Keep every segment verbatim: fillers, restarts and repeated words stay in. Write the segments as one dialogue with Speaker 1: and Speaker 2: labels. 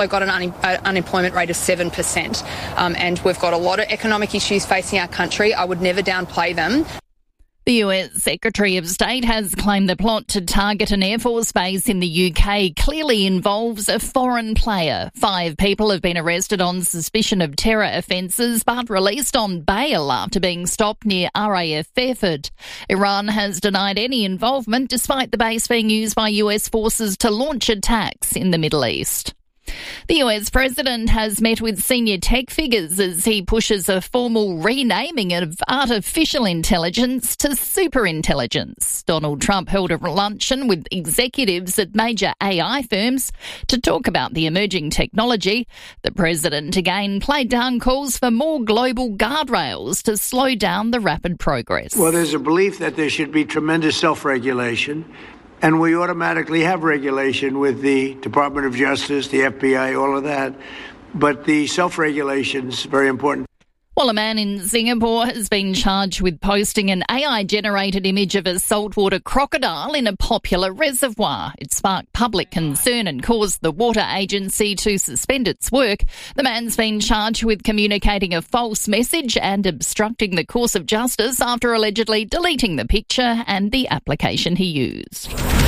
Speaker 1: We've got an un- uh, unemployment rate of seven percent, um, and we've got a lot of economic issues facing our country. I would never downplay them.
Speaker 2: The U S Secretary of State has claimed the plot to target an Air Force base in the U K clearly involves a foreign player. Five people have been arrested on suspicion of terror offences but released on bail after being stopped near R A F Fairford. Iran has denied any involvement despite the base being used by U S forces to launch attacks in the Middle East. The U S president has met with senior tech figures as he pushes a formal renaming of artificial intelligence to superintelligence. Donald Trump held a luncheon with executives at major A I firms to talk about the emerging technology. The president again played down calls for more global guardrails to slow down the rapid progress.
Speaker 3: Well, there's a belief that there should be tremendous self-regulation. And we automatically have regulation with the Department of Justice, the F B I, all of that. But the self-regulation is very important.
Speaker 2: Well, a man in Singapore has been charged with posting an A I-generated image of a saltwater crocodile in a popular reservoir. It sparked public concern and caused the water agency to suspend its work. The man's been charged with communicating a false message and obstructing the course of justice after allegedly deleting the picture and the application he used.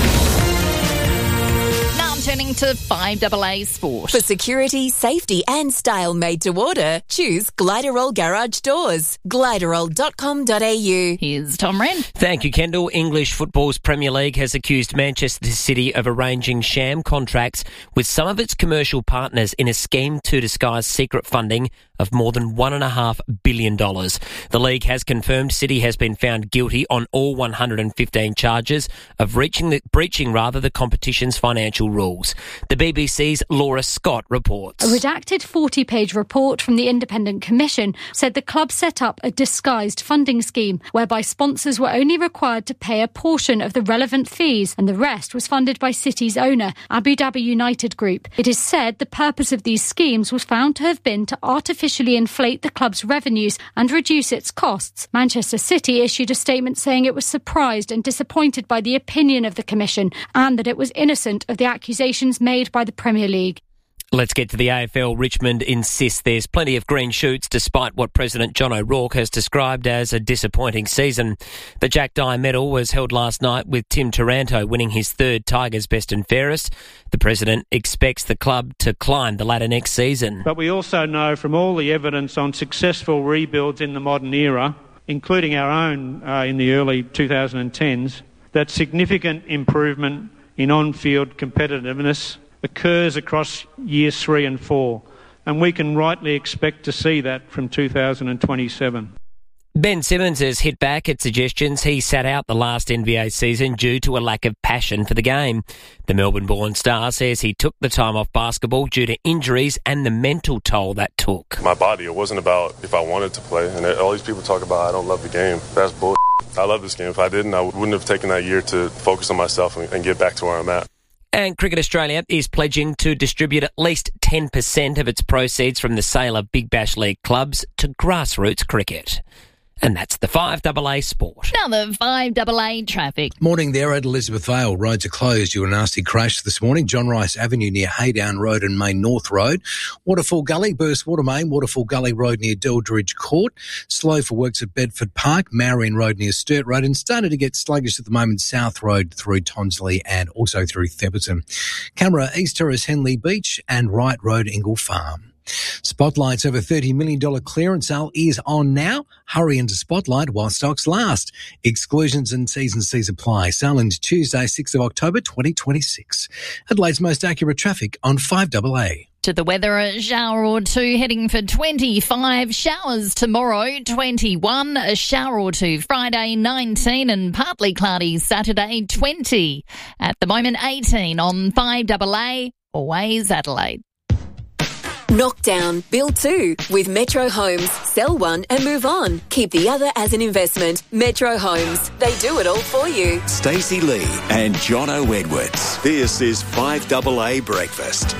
Speaker 2: Turning to five A A Sport.
Speaker 4: For security, safety and style made to order, choose Gliderol Garage Doors. Gliderol dot com dot a u.
Speaker 2: Here's Tom Wren.
Speaker 5: Thank you, Kendall. English football's Premier League has accused Manchester City of arranging sham contracts with some of its commercial partners in a scheme to disguise secret funding of more than one point five billion dollars. The league has confirmed City has been found guilty on all one hundred fifteen charges of reaching the, breaching rather the competition's financial rules. The B B C's Laura Scott reports.
Speaker 6: A redacted forty-page report from the Independent Commission said the club set up a disguised funding scheme whereby sponsors were only required to pay a portion of the relevant fees and the rest was funded by City's owner, Abu Dhabi United Group. It is said the purpose of these schemes was found to have been to artificially inflate the club's revenues and reduce its costs. Manchester City issued a statement saying it was surprised and disappointed by the opinion of the Commission and that it was innocent of the accusations made by the Premier League.
Speaker 5: Let's get to the A F L. Richmond insists there's plenty of green shoots despite what President John O'Rourke has described as a disappointing season. The Jack Dyer medal was held last night with Tim Taranto winning his third Tigers Best and Fairest. The President expects the club to climb the ladder next season.
Speaker 7: But we also know from all the evidence on successful rebuilds in the modern era, including our own uh, in the early twenty tens, that significant improvement in on-field competitiveness occurs across years three and four, and we can rightly expect to see that from two thousand twenty-seven.
Speaker 5: Ben Simmons has hit back at suggestions he sat out the last N B A season due to a lack of passion for the game. The Melbourne-born star says he took the time off basketball due to injuries and the mental toll that took.
Speaker 8: My body, it wasn't about if I wanted to play, and all these people talk about I don't love the game. That's bullshit. I love this game. If I didn't, I wouldn't have taken that year to focus on myself and, and get back to where I'm at.
Speaker 5: And Cricket Australia is pledging to distribute at least ten percent of its proceeds from the sale of Big Bash League clubs to grassroots cricket. And that's the five A A Sport.
Speaker 2: Now the five A A traffic.
Speaker 9: Morning there at Elizabeth Vale. Roads are closed due to a nasty crash this morning. John Rice Avenue near Haydown Road and Main North Road. Waterfall Gully, Burst Water Main, Waterfall Gully Road near Deldridge Court. Slow for works at Bedford Park, Marion Road near Sturt Road, and starting to get sluggish at the moment South Road through Tonsley and also through Theberton. Camera, East Terrace, Henley Beach and Wright Road, Ingle Farm. Spotlight's over thirty million dollars clearance sale is on now. Hurry into Spotlight while stocks last. Exclusions and T's and C's apply. Sale ends Tuesday, sixth of October, twenty twenty-six. Adelaide's most accurate traffic on five A A.
Speaker 2: To the weather, a shower or two heading for twenty-five. Showers tomorrow, twenty-one. A shower or two Friday, nineteen. And partly cloudy Saturday, twenty. At the moment, eighteen on five A A. Always Adelaide.
Speaker 4: Knockdown, build two with Metro Homes. Sell one and move on. Keep the other as an investment. Metro Homes. They do it all for you.
Speaker 10: Stacey Lee and Jono Edwards. This is five A A Breakfast.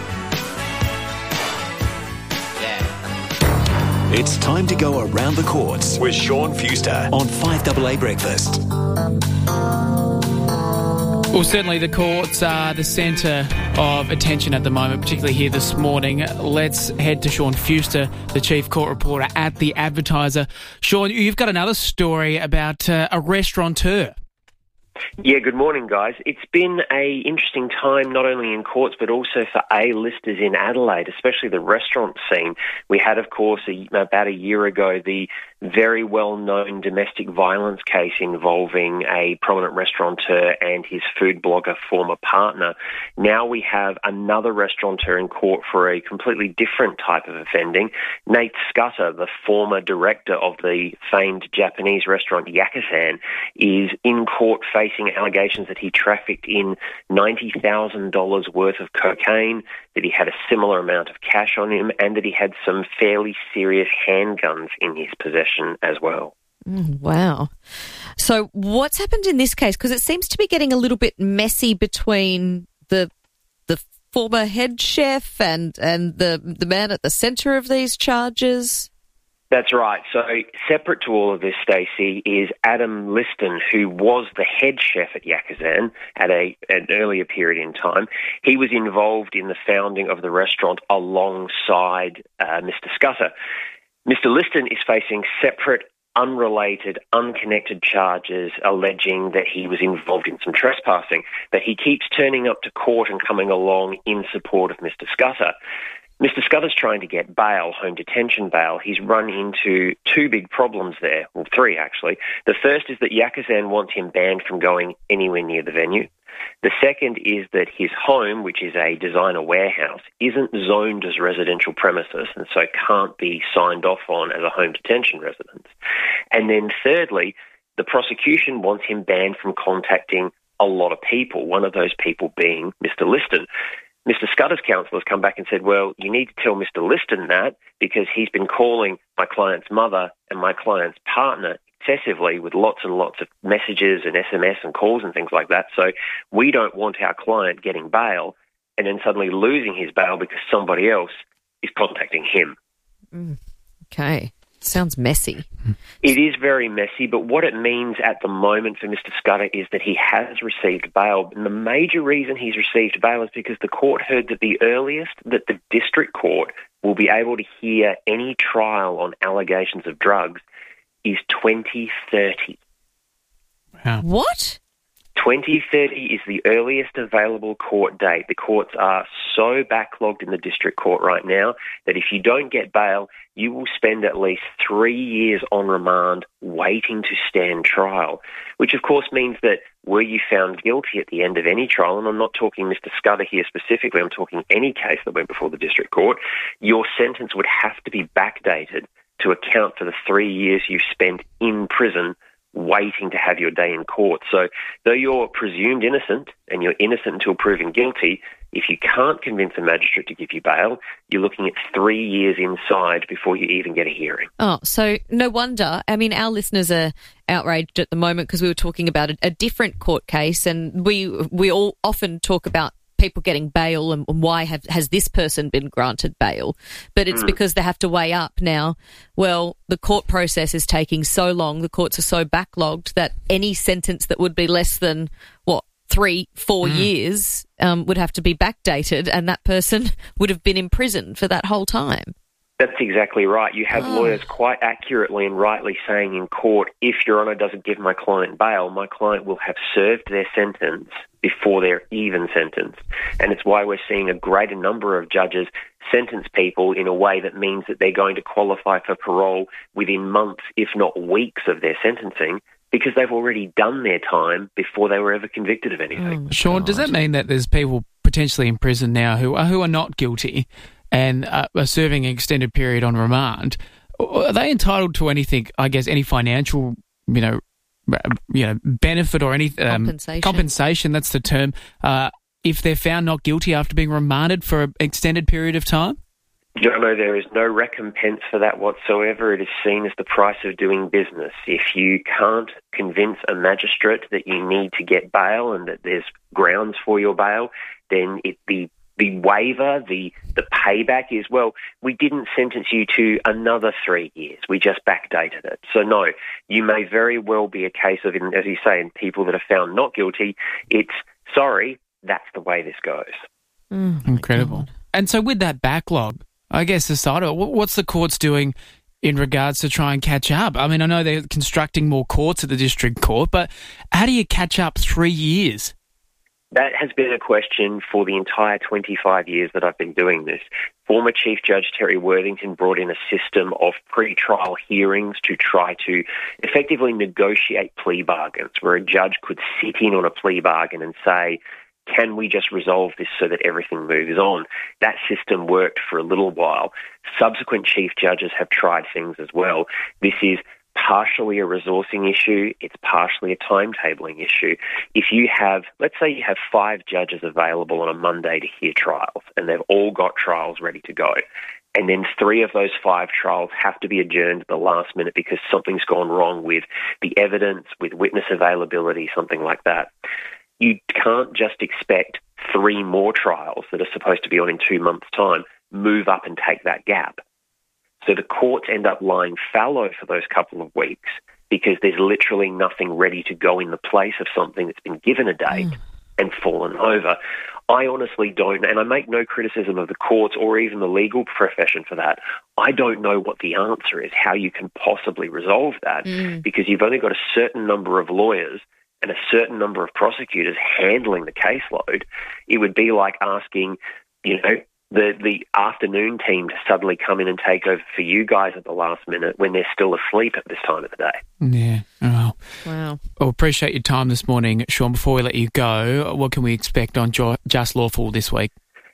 Speaker 10: Yeah. It's time to go around the courts with Sean Fuster on five A A Breakfast.
Speaker 11: Well, certainly the courts are the centre of attention at the moment, particularly here this morning. Let's head to Sean Fuster, the chief court reporter at The Advertiser. Sean, you've got another story about uh, a restaurateur.
Speaker 12: Yeah, good morning, guys. It's been a interesting time, not only in courts, but also for A-listers in Adelaide, especially the restaurant scene. We had, of course, a, about a year ago, the very well-known domestic violence case involving a prominent restaurateur and his food blogger former partner. Now we have another restaurateur in court for a completely different type of offending. Nate Scudder, the former director of the famed Japanese restaurant Yakusan, is in court facing allegations that he trafficked in ninety thousand dollars worth of cocaine, that he had a similar amount of cash on him, and that he had some fairly serious handguns in his possession as well.
Speaker 13: Mm, wow. So what's happened in this case? Because it seems to be getting a little bit messy between the the former head chef and, and the, the man at the centre of these charges.
Speaker 12: That's right. So separate to all of this, Stacey, is Adam Liston, who was the head chef at Yakusan at a, an earlier period in time. He was involved in the founding of the restaurant alongside uh, Mister Scudder. Mister Liston is facing separate, unrelated, unconnected charges alleging that he was involved in some trespassing, but he keeps turning up to court and coming along in support of Mister Scudder. Mister Scudder's trying to get bail, home detention bail. He's run into two big problems there, well, three actually. The first is that Yakusan wants him banned from going anywhere near the venue. The second is that his home, which is a designer warehouse, isn't zoned as residential premises and so can't be signed off on as a home detention residence. And then thirdly, the prosecution wants him banned from contacting a lot of people, one of those people being Mister Liston. Mister Scudder's counsel has come back and said, well, you need to tell Mister Liston that because he's been calling my client's mother and my client's partner excessively with lots and lots of messages and S M S and calls and things like that. So we don't want our client getting bail and then suddenly losing his bail because somebody else is contacting him.
Speaker 13: Mm, okay. Sounds messy.
Speaker 12: It is very messy, but what it means at the moment for Mister Scudder is that he has received bail. And the major reason he's received bail is because the court heard that the earliest that the district court will be able to hear any trial on allegations of drugs is twenty thirty.
Speaker 11: Wow.
Speaker 13: What?
Speaker 12: twenty thirty is the earliest available court date. The courts are so backlogged in the district court right now that if you don't get bail, you will spend at least three years on remand waiting to stand trial, which of course means that were you found guilty at the end of any trial, and I'm not talking Mister Scudder here specifically, I'm talking any case that went before the district court, your sentence would have to be backdated to account for the three years you've spent in prison waiting to have your day in court. So though you're presumed innocent and you're innocent until proven guilty, if you can't convince a magistrate to give you bail, you're looking at three years inside before you even get a hearing.
Speaker 13: Oh, so no wonder. I mean, our listeners are outraged at the moment because we were talking about a, a different court case, and we we all often talk about people getting bail and why have, has this person been granted bail, but it's mm. because they have to weigh up now. Well, the court process is taking so long, the courts are so backlogged that any sentence that would be less than, what, three, four mm. years um, would have to be backdated, and that person would have been in prison for that whole time.
Speaker 12: That's exactly right. You have oh. lawyers quite accurately and rightly saying in court, if Your Honour doesn't give my client bail, my client will have served their sentence before they're even sentenced. And it's why we're seeing a greater number of judges sentence people in a way that means that they're going to qualify for parole within months, if not weeks, of their sentencing, because they've already done their time before they were ever convicted of anything.
Speaker 11: Oh, Sean, God. Does that mean that there's people potentially in prison now who are, who are not guilty and uh, are serving an extended period on remand? Are they entitled to anything, I guess, any financial, you know, you know, benefit or any um,
Speaker 13: compensation.
Speaker 11: compensation, that's the term, uh, if they're found not guilty after being remanded for an extended period of time?
Speaker 12: Jono, there is no recompense for that whatsoever. It is seen as the price of doing business. If you can't convince a magistrate that you need to get bail and that there's grounds for your bail, then it the The waiver, the the payback is, well, we didn't sentence you to another three years. We just backdated it. So, no, you may very well be a case of, as you say, in people that are found not guilty, it's sorry, that's the way this goes.
Speaker 13: Mm,
Speaker 11: Incredible. And so with that backlog, I guess aside of it, what's the courts doing in regards to try and catch up? I mean, I know they're constructing more courts at the district court, but how do you catch up three years?
Speaker 12: That has been a question for the entire twenty-five years that I've been doing this. Former Chief Judge Terry Worthington brought in a system of pre-trial hearings to try to effectively negotiate plea bargains, where a judge could sit in on a plea bargain and say, can we just resolve this so that everything moves on? That system worked for a little while. Subsequent chief judges have tried things as well. This is partially a resourcing issue. It's partially a timetabling issue. If you have, let's say you have five judges available on a Monday to hear trials, and they've all got trials ready to go, and then three of those five trials have to be adjourned at the last minute because something's gone wrong with the evidence, with witness availability, something like that. You can't just expect three more trials that are supposed to be on in two months' time move up and take that gap. So the courts end up lying fallow for those couple of weeks because there's literally nothing ready to go in the place of something that's been given a date mm. and fallen over. I honestly don't, and I make no criticism of the courts or even the legal profession for that. I don't know what the answer is, how you can possibly resolve that, mm. because you've only got a certain number of lawyers and a certain number of prosecutors handling the caseload. It would be like asking, you know, the, the afternoon team to suddenly come in and take over for you guys at the last minute when they're still asleep at this time of the day.
Speaker 11: Yeah. Oh.
Speaker 13: Wow.
Speaker 11: Well, appreciate your time this morning, Sean. Before we let you go, what can we expect on Just Lawful this week?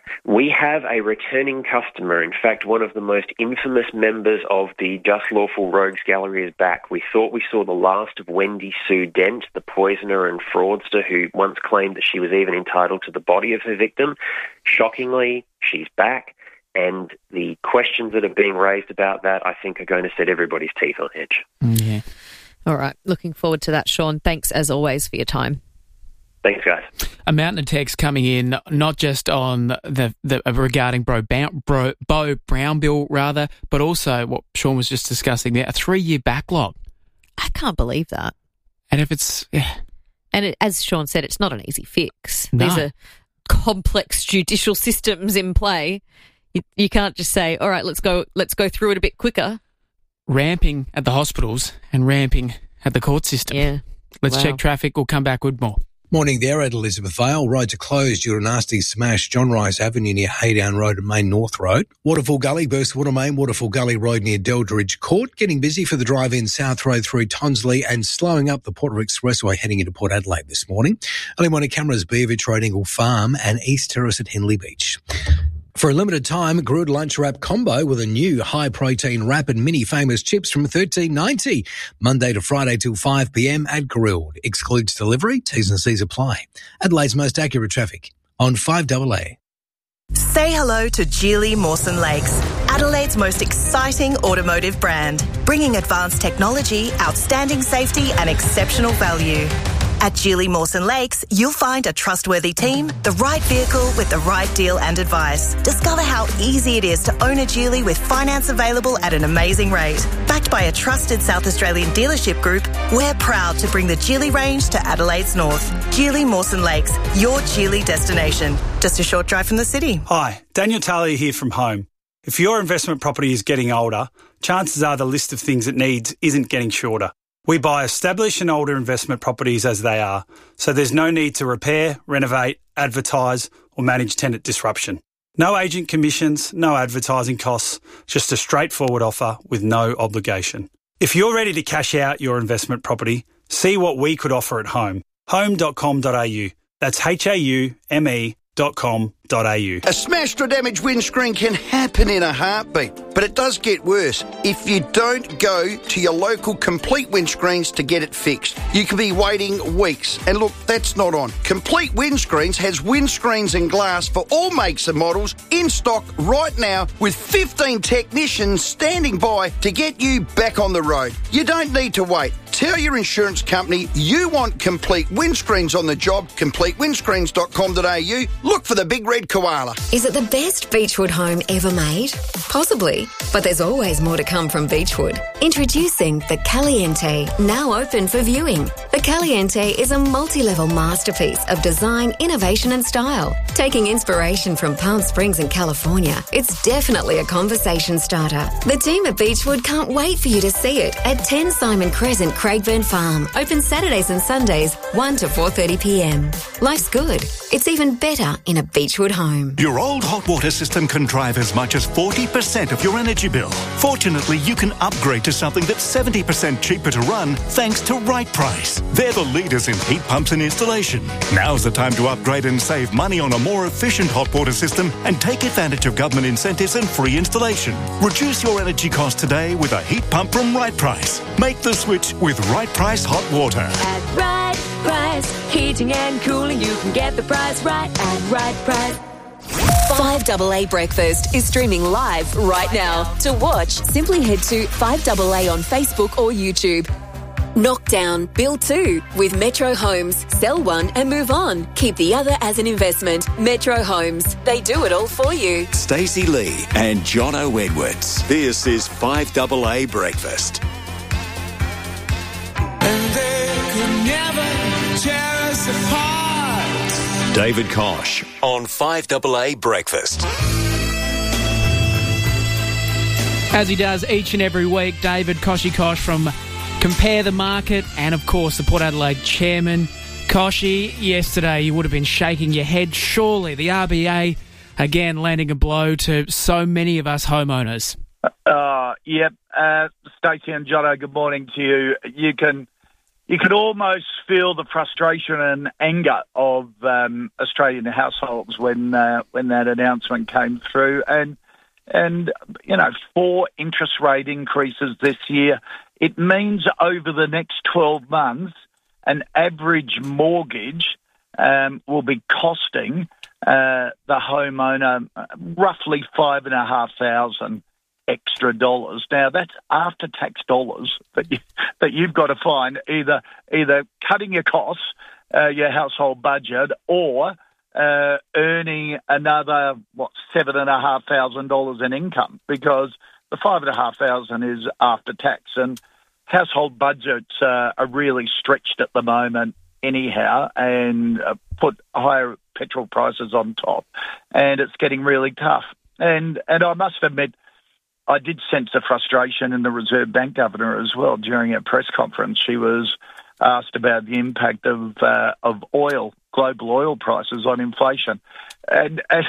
Speaker 12: We have a returning customer. In fact, one of the most infamous members of the Just Lawful Rogues Gallery is back. We thought we saw the last of Wendy Sue Dent, the poisoner and fraudster who once claimed that she was even entitled to the body of her victim. Shockingly, she's back, and the questions that are being raised about that, I think, are going to set everybody's teeth on edge.
Speaker 11: Yeah.
Speaker 13: All right. Looking forward to that, Sean. Thanks, as always, for your time.
Speaker 12: Thanks, guys.
Speaker 11: A mountain of text coming in, not just on the, the regarding Bro, Bro, Bo Brownbill, rather, but also what Sean was just discussing there, a three-year backlog.
Speaker 13: I can't believe that.
Speaker 11: And if it's... Yeah.
Speaker 13: And it, as Sean said, it's not an easy fix.
Speaker 11: No.
Speaker 13: These are complex judicial systems in play. You, you can't just say, all right, let's go, let's go through it a bit quicker.
Speaker 11: Ramping at the hospitals and ramping at the court system.
Speaker 13: Yeah.
Speaker 11: Let's
Speaker 13: Wow.
Speaker 11: check traffic. We'll come back with more.
Speaker 9: Morning there at Elizabeth Vale. Roads are closed due to a nasty smash. John Rice Avenue near Haydown Road and Main North Road. Waterfall Gully, Burstwater Main, Waterfall Gully Road near Deldridge Court. Getting busy for the drive-in South Road through Tonsley and slowing up the Porter Expressway heading into Port Adelaide this morning. Early morning cameras, Beaverich Road, Ingle Farm and East Terrace at Henley Beach. For a limited time, Grilled Lunch Wrap combo with a new high-protein wrap and mini famous chips from thirteen ninety. Monday to Friday till five p.m. at Grilled. Excludes delivery. T's and C's apply. Adelaide's most accurate traffic on five A A.
Speaker 14: Say hello to Geely Mawson Lakes, Adelaide's most exciting automotive brand, bringing advanced technology, outstanding safety and exceptional value. At Geely Mawson Lakes, you'll find a trustworthy team, the right vehicle with the right deal and advice. Discover how easy it is to own a Geely with finance available at an amazing rate. Backed by a trusted South Australian dealership group, we're proud to bring the Geely range to Adelaide's north. Geely Mawson Lakes, your Geely destination. Just a short drive from the city.
Speaker 15: Hi, Daniel Talia here from Home. If your investment property is getting older, chances are the list of things it needs isn't getting shorter. We buy established and older investment properties as they are, so there's no need to repair, renovate, advertise or manage tenant disruption. No agent commissions, no advertising costs, just a straightforward offer with no obligation. If you're ready to cash out your investment property, see what we could offer at Home. home dot com dot a u. That's H A U M E dot com dot a u.
Speaker 16: A smashed or damaged windscreen can happen in a heartbeat, but it does get worse if you don't go to your local Complete Windscreens to get it fixed. You could be waiting weeks, and look, that's not on. Complete Windscreens has windscreens and glass for all makes and models in stock right now with fifteen technicians standing by to get you back on the road. You don't need to wait. Tell your insurance company you want complete windscreens on the job. complete windscreens dot com dot a u. Look for the big red koala.
Speaker 4: Is it the best Beechwood home ever made? Possibly, but there's always more to come from Beechwood. Introducing the Caliente, now open for viewing. The Caliente is a multi-level masterpiece of design, innovation and style. Taking inspiration from Palm Springs in California, it's definitely a conversation starter. The team at Beechwood can't wait for you to see it at ten Simon Crescent, Craigburn Farm. Open Saturdays and Sundays, one to four thirty p m. Life's good. It's even better in a Beechwood home.
Speaker 17: Your old hot water system can drive as much as forty percent of your energy bill. Fortunately, you can upgrade to something that's seventy percent cheaper to run thanks to Right Price. They're the leaders in heat pumps and installation. Now's the time to upgrade and save money on a more efficient hot water system and take advantage of government incentives and free installation. Reduce your energy costs today with a heat pump from Right Price. Make the switch with Right Price Hot Water.
Speaker 18: At Right Price, heating and cooling, you can get the price right at Right Price.
Speaker 4: five A A Breakfast is streaming live right now. To watch, simply head to five A A on Facebook or YouTube. Knockdown, build two with Metro Homes. Sell one and move on. Keep the other as an investment. Metro Homes, they do it all for you.
Speaker 10: Stacey Lee and Jono Edwards. This is five A A Breakfast.
Speaker 19: And they could never tear us apart.
Speaker 10: David Kosh on five A A Breakfast.
Speaker 11: As he does each and every week, David Koshy Kosh from Compare the Market and, of course, the Port Adelaide chairman. Koshy, yesterday you would have been shaking your head. Surely the R B A, again, landing a blow to so many of us homeowners.
Speaker 20: Uh, yep. Uh, Stacey and Jono, good morning to you. You can you can almost feel the frustration and anger of um, Australian households when uh, when that announcement came through. And, and you know, four interest rate increases this year. It means over the next twelve months, an average mortgage um, will be costing uh, the homeowner roughly five and a half thousand extra dollars. Now, that's after-tax dollars that, you, that you've got to find either either cutting your costs, uh, your household budget, or uh, earning another, what, seven and a half thousand dollars in income, because the five and a half thousand is after tax, and household budgets uh, are really stretched at the moment anyhow, and uh, put higher petrol prices on top, and it's getting really tough. And and I must admit, I did sense the frustration in the Reserve Bank governor as well during her press conference. She was asked about the impact of uh, of oil, global oil prices on inflation, and, and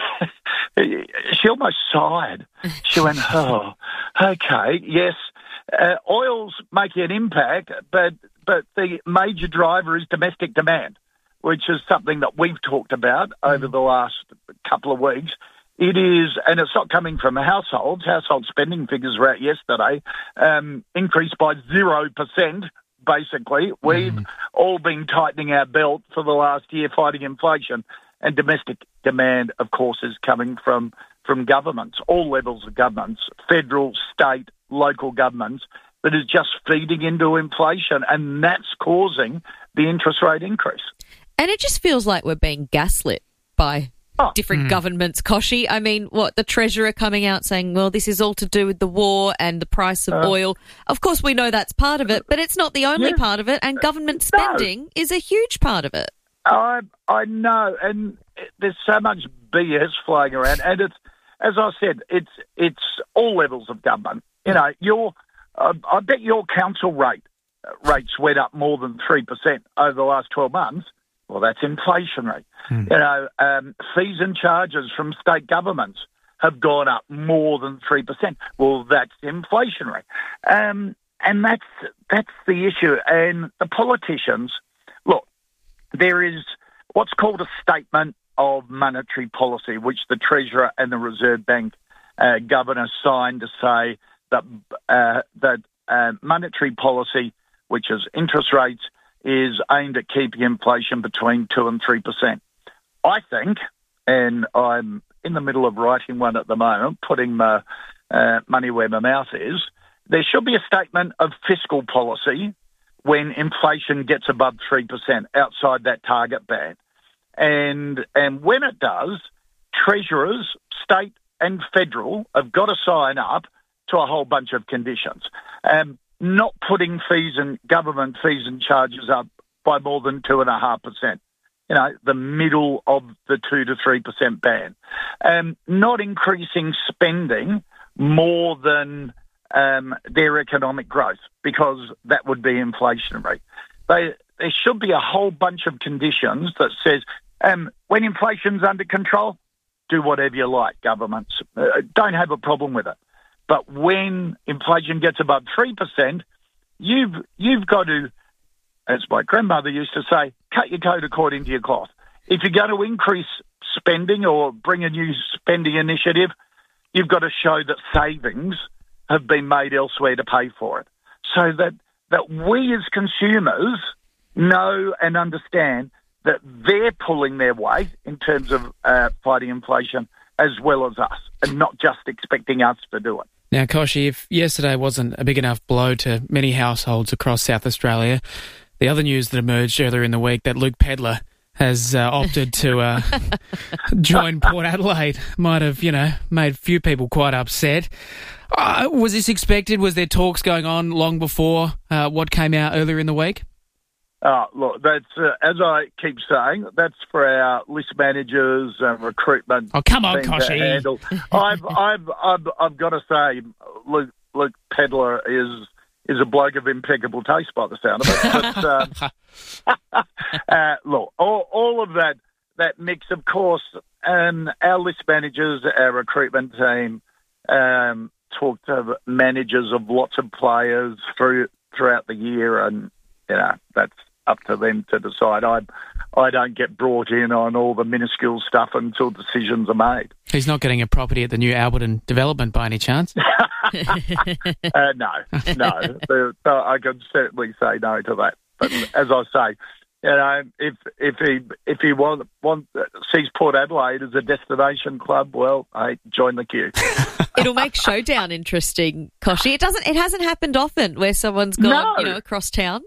Speaker 20: she almost sighed. She went, "Oh, okay, yes, uh, oil's making an impact, but but the major driver is domestic demand, which is something that we've talked about over the last couple of weeks." It is, and it's not coming from households. Household spending figures were out yesterday, um, increased by zero percent, basically. We've mm. all been tightening our belt for the last year fighting inflation. And domestic demand, of course, is coming from, from governments, all levels of governments, federal, state, local governments, that is just feeding into inflation. And that's causing the interest rate increase.
Speaker 13: And it just feels like we're being gaslit by
Speaker 20: Oh.
Speaker 13: different
Speaker 20: Mm.
Speaker 13: governments, Koshy. I mean, what, the Treasurer coming out saying, well, this is all to do with the war and the price of
Speaker 20: Uh,
Speaker 13: oil. Of course, we know that's part of it, but it's not the only
Speaker 20: yeah.
Speaker 13: part of it, and government spending
Speaker 20: no.
Speaker 13: is a huge part of it.
Speaker 20: I I know, and there's so much B S flying around, and it's, as I said, it's it's all levels of government. You know, your uh, I bet your council rate uh, rates went up more than three percent over the last twelve months. Well, that's inflationary. Mm. You know, um, fees and charges from state governments have gone up more than three percent. Well, that's inflationary. Um, and that's that's the issue. And the politicians, look, there is what's called a statement of monetary policy, which the Treasurer and the Reserve Bank uh, governor signed to say that, uh, that uh, monetary policy, which is interest rates, is aimed at keeping inflation between two and three percent. I think, and I'm in the middle of writing one at the moment, putting my uh, money where my mouth is, there should be a statement of fiscal policy, when inflation gets above three percent outside that target band. And and when it does, treasurers, state and federal, have got to sign up to a whole bunch of conditions. Um, not putting fees and government fees and charges up by more than two point five percent. You know, the middle of the two to three percent band. Um, not increasing spending more than um, their economic growth, because that would be inflationary. They, there should be a whole bunch of conditions that says, um, when inflation's under control, do whatever you like, governments. Uh, don't have a problem with it. But when inflation gets above three percent, you've you've got to, as my grandmother used to say, cut your coat according to your cloth. If you're going to increase spending or bring a new spending initiative, you've got to show that savings have been made elsewhere to pay for it, so that, that we as consumers know and understand that they're pulling their weight in terms of uh, fighting inflation as well as us, and not just expecting us to do it.
Speaker 11: Now, Kochie, if yesterday wasn't a big enough blow to many households across South Australia, the other news that emerged earlier in the week that Luke Pedlar has uh, opted to uh, join Port Adelaide might have, you know, made a few people quite upset. Uh, was this expected? Was there talks going on long before uh, what came out earlier in the week?
Speaker 20: Oh, look, that's, uh, as I keep saying, that's for our list managers and recruitment.
Speaker 11: Oh, come on,
Speaker 20: team to
Speaker 11: Kochie.
Speaker 20: handle. I've, I've, I've, I've got to say, Luke, Luke Pedlar is is a bloke of impeccable taste by the sound of it. But, um, uh, look, all, all of that that mix, of course, um, our list managers, our recruitment team, um, talk to managers of lots of players through throughout the year, and you know that's up to them to decide. I I don't get brought in on all the minuscule stuff until decisions are made.
Speaker 11: He's not getting a property at the new Alberton development by any chance?
Speaker 20: uh, no, no. So, so I can certainly say no to that. But as I say, you know, if if he if he want, want sees Port Adelaide as a destination club, well, I join the queue.
Speaker 13: It'll make Showdown interesting, Kochie. It doesn't. It hasn't happened often where someone's gone,
Speaker 20: No.
Speaker 13: you know, across town.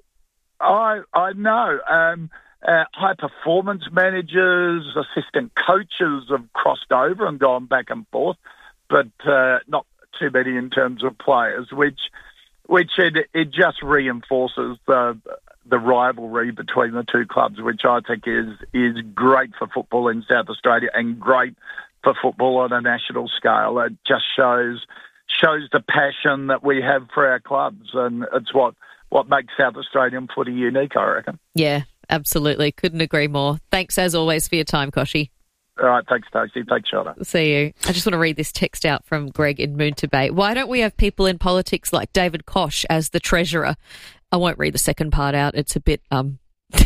Speaker 20: I I know. Um, uh, high performance managers, assistant coaches have crossed over and gone back and forth, but uh, not too many in terms of players, which which it, it just reinforces the the rivalry between the two clubs, which I think is is great for football in South Australia and great for football on a national scale. It just shows shows the passion that we have for our clubs, and it's what. What makes South Australian footy unique, I reckon.
Speaker 13: Yeah, absolutely. Couldn't agree more. Thanks, as always, for your time, Kochie.
Speaker 20: All right, thanks, Stacey. Thanks, Charlotte.
Speaker 13: See you. I just want to read this text out from Greg in Moonta Bay. Why don't we have people in politics like David Koch as the treasurer? I won't read the second part out. It's a bit... um.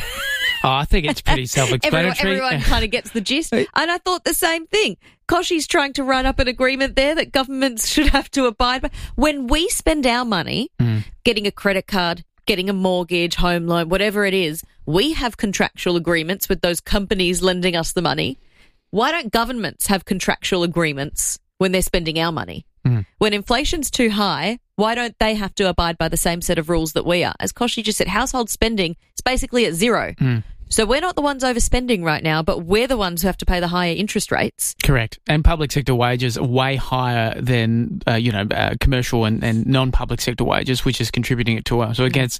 Speaker 11: Oh, I think it's pretty self-explanatory.
Speaker 13: Everyone, everyone kind of gets the gist. And I thought the same thing. Kochie's trying to run up an agreement there that governments should have to abide by. When we spend our money mm. getting a credit card, getting a mortgage, home loan, whatever it is, we have contractual agreements with those companies lending us the money. Why don't governments have contractual agreements when they're spending our money? Mm. When inflation's too high, why don't they have to abide by the same set of rules that we are? As Kochie just said, household spending is basically at zero. Mm. So we're not the ones overspending right now, but we're the ones who have to pay the higher interest rates.
Speaker 11: Correct. And public sector wages are way higher than, uh, you know, uh, commercial and, and non-public sector wages, which is contributing it to us. So against,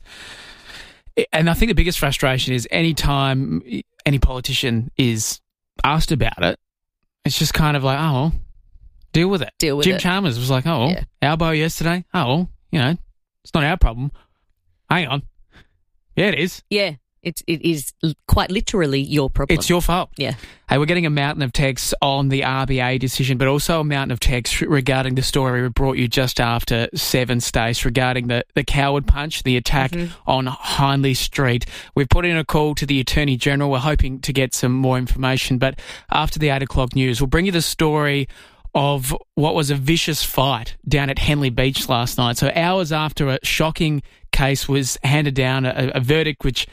Speaker 11: and I think the biggest frustration is any time any politician is asked about it, it's just kind of like, oh, well, deal with it.
Speaker 13: Deal with
Speaker 11: Jim
Speaker 13: it.
Speaker 11: Chalmers was like, oh, yeah. Albo yesterday. Oh, well, you know, it's not our problem. Hang on. Yeah, it is.
Speaker 13: Yeah. It's, it is quite literally your problem.
Speaker 11: It's your fault.
Speaker 13: Yeah.
Speaker 11: Hey, we're getting a mountain of texts on the R B A decision, but also a mountain of texts regarding the story we brought you just after seven, Stace, regarding the, the coward punch, the attack mm-hmm. on Hindley Street. We've put in a call to the Attorney General. We're hoping to get some more information, but after the eight o'clock news, we'll bring you the story of what was a vicious fight down at Henley Beach last night. So hours after a shocking case was handed down, a, a verdict which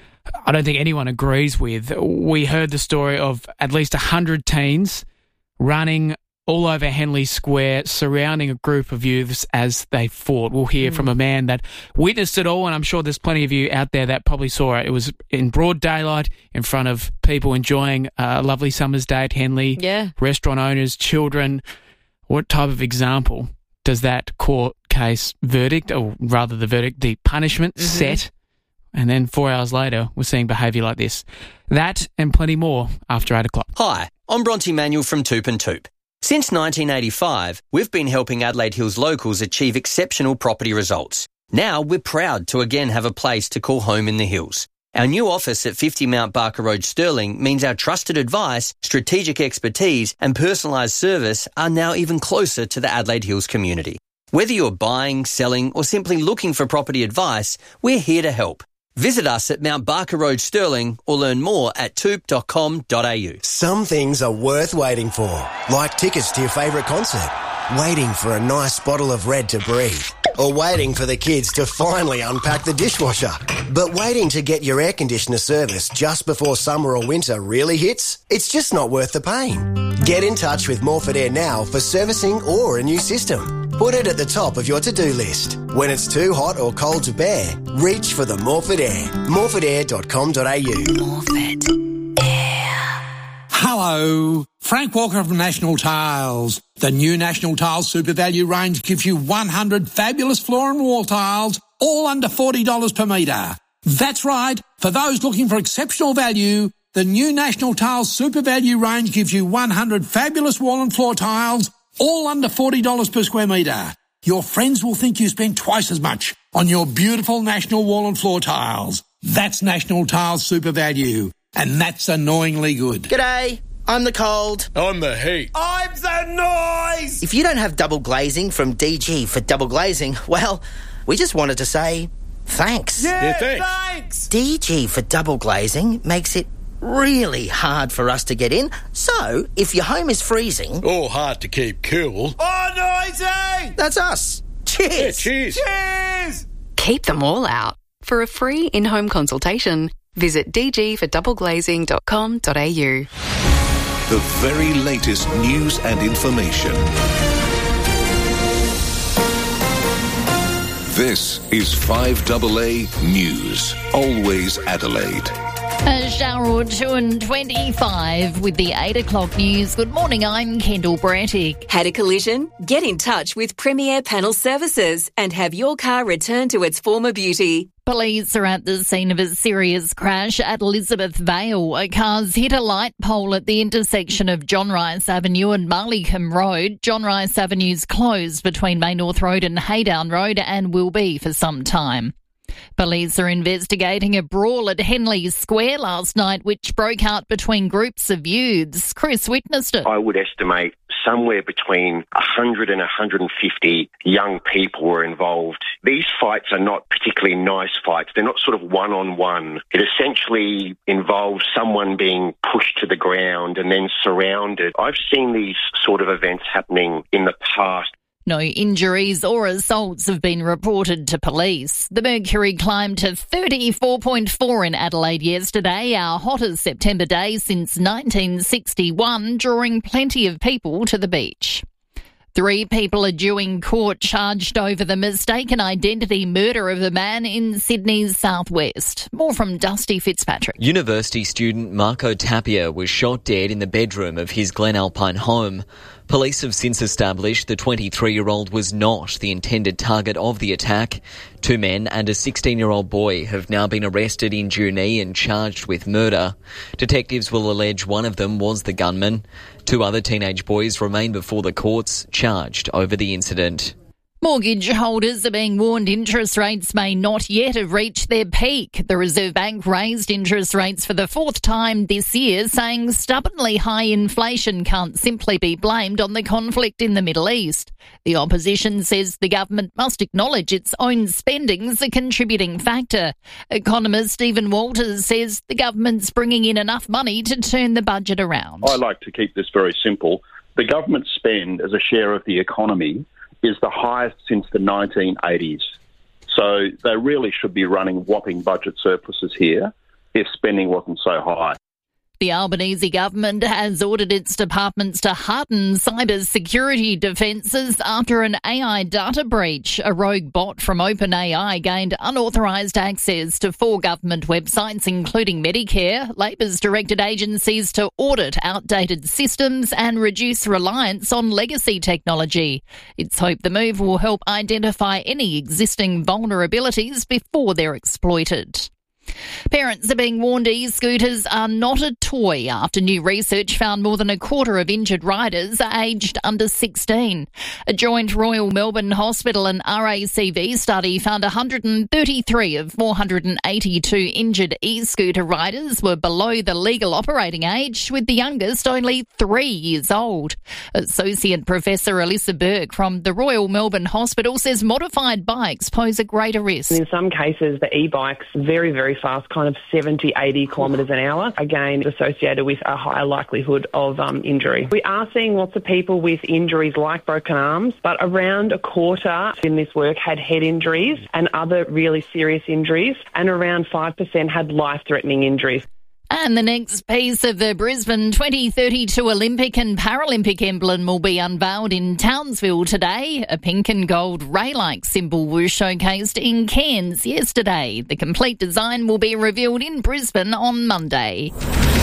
Speaker 11: I don't think anyone agrees with, we heard the story of at least one hundred teens running all over Henley Square, surrounding a group of youths as they fought. We'll hear mm. from a man that witnessed it all, and I'm sure there's plenty of you out there that probably saw it. It was in broad daylight in front of people enjoying a lovely summer's day at Henley.
Speaker 13: Yeah.
Speaker 11: Restaurant owners, children. What type of example does that court case verdict, or rather the verdict, the punishment mm-hmm. set? And then four hours later, we're seeing behaviour like this. That and plenty more after eight o'clock.
Speaker 21: Hi, I'm Bronte Manuel from Toop and Toop. Since nineteen eighty-five, we've been helping Adelaide Hills locals achieve exceptional property results. Now we're proud to again have a place to call home in the hills. Our new office at fifty Mount Barker Road, Stirling, means our trusted advice, strategic expertise and personalised service are now even closer to the Adelaide Hills community. Whether you're buying, selling or simply looking for property advice, we're here to help. Visit us at Mount Barker Road, Stirling, or learn more at toop dot com dot a u.
Speaker 22: Some things are worth waiting for, like tickets to your favourite concert, waiting for a nice bottle of Red to breathe, or waiting for the kids to finally unpack the dishwasher. But waiting to get your air conditioner serviced just before summer or winter really hits? It's just not worth the pain. Get in touch with Morford Air now for servicing or a new system. Put it at the top of your to-do list. When it's too hot or cold to bear, reach for the Morford Air. morford air dot com dot a u.
Speaker 23: Morford Air. Hello, Frank Walker from National Tiles. The new National Tiles Super Value range gives you one hundred fabulous floor and wall tiles, all under forty dollars per metre. That's right, for those looking for exceptional value, the new National Tiles Super Value range gives you one hundred fabulous wall and floor tiles, all under forty dollars per square metre. Your friends will think you spent twice as much on your beautiful National wall and floor tiles. That's National Tiles Super Value, and that's annoyingly good.
Speaker 24: G'day, I'm the cold.
Speaker 25: I'm the heat.
Speaker 24: I'm the noise! If you don't have double glazing from D G for double glazing, well, we just wanted to say thanks.
Speaker 25: Yeah, yeah thanks.
Speaker 24: thanks! D G for double glazing makes it really hard for us to get in, so if your home is freezing...
Speaker 25: or hard to keep cool...
Speaker 24: oh, noisy! That's us. Cheers!
Speaker 25: Yeah, cheers!
Speaker 24: Cheers!
Speaker 26: Keep them all out. For a free in-home consultation, visit d g for double glazing dot com dot a u.
Speaker 10: The very latest news and information. This is five A A News. Always Adelaide.
Speaker 2: A shower two and twenty-five with the eight o'clock news. Good morning, I'm Kendall Brattick.
Speaker 4: Had a collision? Get in touch with Premier Panel Services and have your car returned to its former beauty.
Speaker 2: Police are at the scene of a serious crash at Elizabeth Vale. A car's hit a light pole at the intersection of John Rice Avenue and Marleycombe Road. John Rice Avenue's closed between May North Road and Haydown Road and will be for some time. Police are investigating a brawl at Henley Square last night which broke out between groups of youths. Chris witnessed it.
Speaker 12: I would estimate somewhere between one hundred and one hundred fifty young people were involved. These fights are not particularly nice fights. They're not sort of one-on-one. It essentially involves someone being pushed to the ground and then surrounded. I've seen these sort of events happening in the past.
Speaker 2: No injuries or assaults have been reported to police. The mercury climbed to thirty-four point four in Adelaide yesterday, our hottest September day since nineteen sixty-one, drawing plenty of people to the beach. Three people are due in court charged over the mistaken identity murder of a man in Sydney's southwest. More from Dusty Fitzpatrick.
Speaker 27: University student Marco Tapia was shot dead in the bedroom of his Glen Alpine home. Police have since established the twenty-three-year-old was not the intended target of the attack. Two men and a sixteen-year-old boy have now been arrested in Junee and charged with murder. Detectives will allege one of them was the gunman. Two other teenage boys remain before the courts, charged over the incident.
Speaker 2: Mortgage holders are being warned interest rates may not yet have reached their peak. The Reserve Bank raised interest rates for the fourth time this year, saying stubbornly high inflation can't simply be blamed on the conflict in the Middle East. The opposition says the government must acknowledge its own spending's a contributing factor. Economist Stephen Walters says the government's bringing in enough money to turn the budget around.
Speaker 28: I like to keep this very simple. The government spend as a share of the economy is the highest since the nineteen eighties. So they really should be running whopping budget surpluses here if spending wasn't so high.
Speaker 2: The Albanese government has ordered its departments to heighten cyber security defences after an A I data breach. A rogue bot from OpenAI gained unauthorised access to four government websites, including Medicare. Labor's directed agencies to audit outdated systems and reduce reliance on legacy technology. It's hoped the move will help identify any existing vulnerabilities before they're exploited. Parents are being warned e-scooters are not a toy after new research found more than a quarter of injured riders are aged under sixteen. A joint Royal Melbourne Hospital and R A C V study found one hundred thirty-three of four hundred eighty-two injured e-scooter riders were below the legal operating age, with the youngest only three years old. Associate Professor Alyssa Burke from the Royal Melbourne Hospital says modified bikes pose a greater risk.
Speaker 1: In some cases, the e-bikes very, very fast, kind of seventy, eighty kilometres an hour, again associated with a higher likelihood of um, injury. We are seeing lots of people with injuries like broken arms, but around a quarter in this work had head injuries and other really serious injuries, and around five percent had life-threatening injuries.
Speaker 2: And the next piece of the Brisbane twenty thirty-two Olympic and Paralympic emblem will be unveiled in Townsville today. A pink and gold ray-like symbol was showcased in Cairns yesterday. The complete design will be revealed in Brisbane on Monday.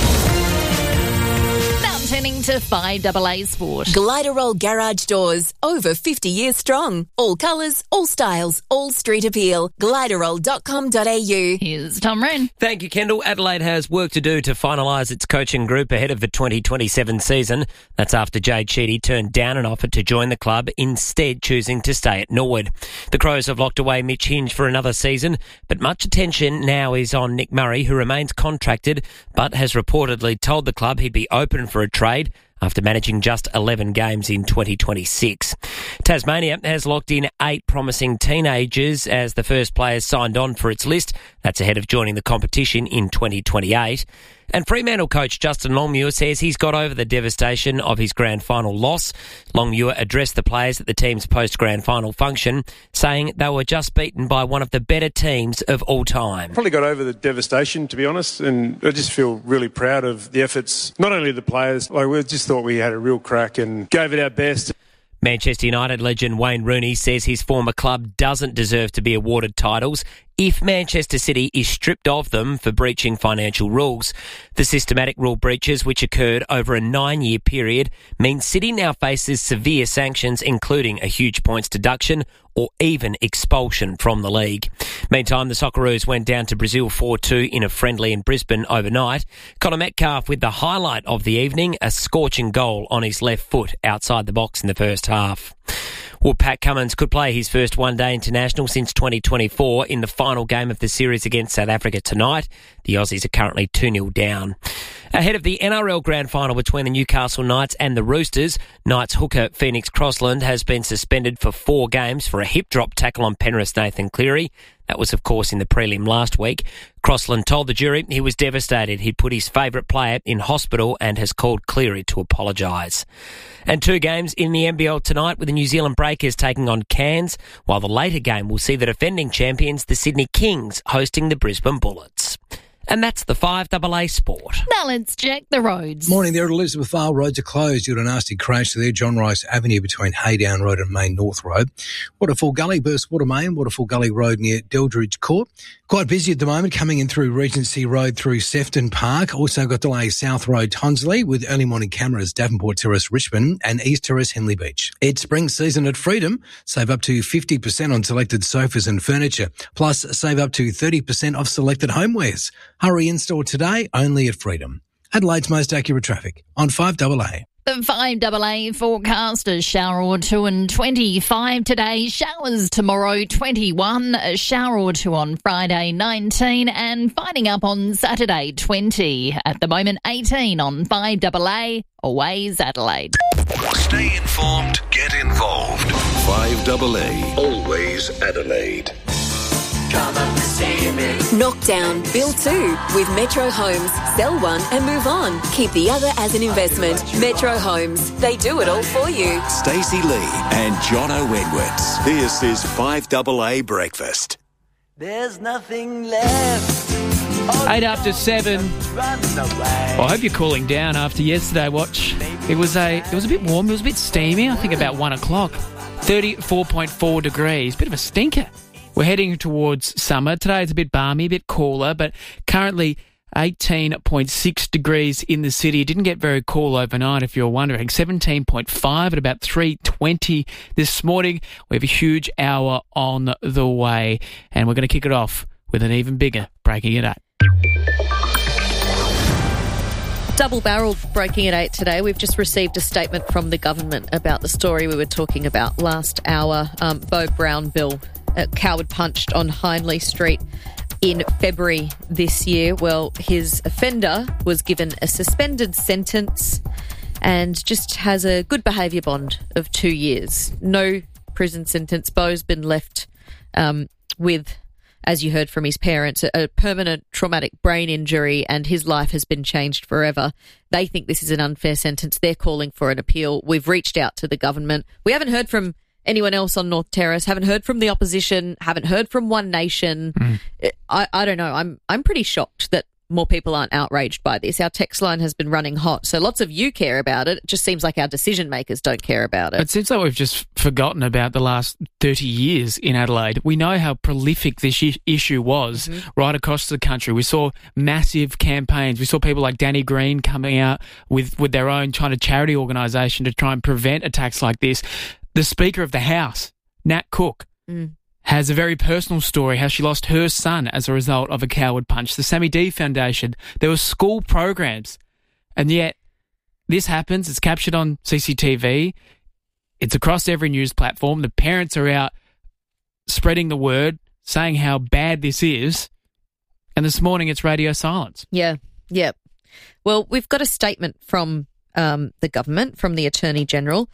Speaker 2: Turning to five A A Sport.
Speaker 3: Gliderol Garage Doors, over fifty years strong. All colours, all styles, all street appeal. Gliderol dot com dot a u.
Speaker 2: Here's Tom Wren.
Speaker 5: Thank you, Kendall. Adelaide has work to do to finalise its coaching group ahead of the twenty twenty-seven season. That's after Jade Sheedy turned down an offer to join the club, instead choosing to stay at Norwood. The Crows have locked away Mitch Hinge for another season, but much attention now is on Nick Murray, who remains contracted but has reportedly told the club he'd be open for a trade after managing just eleven games in twenty twenty-six. Tasmania has locked in eight promising teenagers as the first players signed on for its list. That's ahead of joining the competition in twenty twenty-eight. And Fremantle coach Justin Longmuir says he's got over the devastation of his grand final loss. Longmuir addressed the players at the team's post-grand final function, saying they were just beaten by one of the better teams of all time.
Speaker 6: Probably got over the devastation, to be honest, and I just feel really proud of the efforts, not only of the players, like we just thought we had a real crack and gave it our best.
Speaker 5: Manchester United legend Wayne Rooney says his former club doesn't deserve to be awarded titles if Manchester City is stripped of them for breaching financial rules. The systematic rule breaches, which occurred over a nine-year period, mean City now faces severe sanctions, including a huge points deduction or even expulsion from the league. Meantime, the Socceroos went down to Brazil four two in a friendly in Brisbane overnight. Connor Metcalf with the highlight of the evening, a scorching goal on his left foot outside the box in the first half. Well, Pat Cummins could play his first one-day international since twenty twenty-four in the final game of the series against South Africa tonight. The Aussies are currently two nil down. Ahead of the N R L Grand Final between the Newcastle Knights and the Roosters, Knights hooker Phoenix Crossland has been suspended for four games for a hip-drop tackle on Penrith's Nathan Cleary. That was, of course, in the prelim last week. Crossland told the jury he was devastated. He'd put his favourite player in hospital and has called Cleary to apologise. And two games in the N B L tonight with the New Zealand Breakers taking on Cairns, while the later game will see the defending champions, the Sydney Kings, hosting the Brisbane Bullets. And that's the five A A Sport.
Speaker 2: Now let's check the roads.
Speaker 7: Morning there at Elizabeth Vale. Roads are closed due to a nasty crash there. John Rice Avenue between Haydown Road and Main North Road. Waterfall Gully, Burstwater Main, Waterfall Gully Road near Deldridge Court. Quite busy at the moment coming in through Regency Road through Sefton Park. Also got delays South Road Tonsley with early morning cameras Davenport Terrace Richmond and East Terrace Henley Beach. It's spring season at Freedom. Save up to fifty percent on selected sofas and furniture. Plus save up to thirty percent off selected homewares. Hurry in store today only at Freedom. Adelaide's most accurate traffic on five A A.
Speaker 2: The five A A forecast, a shower or two and twenty-five today, showers tomorrow twenty-one, a shower or two on Friday nineteen and finding up on Saturday twenty. At the moment eighteen on five A A, always Adelaide.
Speaker 10: Stay informed, get involved. five A A, always Adelaide.
Speaker 18: Come up and see me.
Speaker 4: Knock down, build two with Metro Homes. Sell one and move on. Keep the other as an investment. Metro Homes. They do it all for you.
Speaker 10: Stacey Lee and Jono Edwards. This is five A A Breakfast.
Speaker 8: There's nothing left
Speaker 11: Eight after seven. Well, I hope you're cooling down after yesterday. Watch. It was a it was a bit warm. It was a bit steamy. I think about one o'clock. thirty-four point four degrees. Bit of a stinker. We're heading towards summer. Today it's a bit balmy, a bit cooler, but currently eighteen point six degrees in the city. It didn't get very cool overnight, if you're wondering. seventeen point five at about three twenty this morning. We have a huge hour on the way, and we're going to kick it off with an even bigger Breaking It Eight.
Speaker 13: Double-barreled Breaking at eight today. We've just received a statement from the government about the story we were talking about last hour. Um, Beau Brownbill, uh, coward punched on Hindley Street in February this year. Well, his offender was given a suspended sentence and just has a good behaviour bond of two years. No prison sentence. Beau's been left um, with, as you heard from his parents, a, a permanent traumatic brain injury, and his life has been changed forever. They think this is an unfair sentence. They're calling for an appeal. We've reached out to the government. We haven't heard from anyone else on North Terrace, haven't heard from the opposition, haven't heard from One Nation. Mm. I, I don't know. I'm I'm pretty shocked that more people aren't outraged by this. Our text line has been running hot, so lots of you care about it. It just seems like our decision makers don't care about it.
Speaker 11: It seems like we've just forgotten about the last thirty years in Adelaide. We know how prolific this issue was mm-hmm. right across the country. We saw massive campaigns. We saw people like Danny Green coming out with, with their own kind of charity organisation to try and prevent attacks like this. The Speaker of the House, Nat Cook, mm. has a very personal story how she lost her son as a result of a coward punch. The Sammy D Foundation, there were school programs, and yet this happens. It's captured on C C T V. It's across every news platform. The parents are out spreading the word, saying how bad this is, and this morning it's radio silence.
Speaker 13: Yeah, yeah. Well, we've got a statement from um, the government, from the Attorney General.